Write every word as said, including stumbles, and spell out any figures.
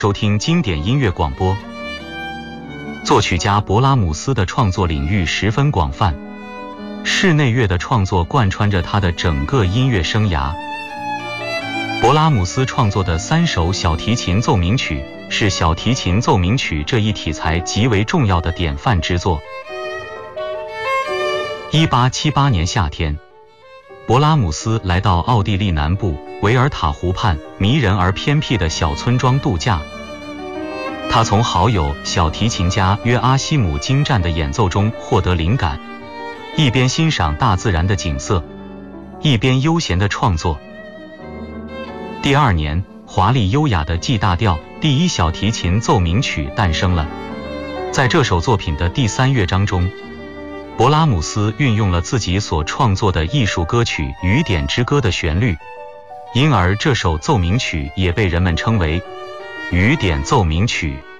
收听经典音乐广播。作曲家勃拉姆斯的创作领域十分广泛，室内乐的创作贯穿着他的整个音乐生涯。勃拉姆斯创作的三首小提琴奏鸣曲是小提琴奏鸣曲这一题材极为重要的典范之作。一八七八年夏天，勃拉姆斯来到奥地利南部维尔塔湖畔迷人而偏僻的小村庄度假。他从好友小提琴家约阿希姆精湛的演奏中获得灵感，一边欣赏大自然的景色，一边悠闲地创作。第二年，华丽优雅的 G 大调第一小提琴奏鸣曲诞生了。在这首作品的第三乐章中，勃拉姆斯运用了自己所创作的艺术歌曲《雨点之歌》的旋律，因而这首奏鸣曲也被人们称为雨点奏鸣曲。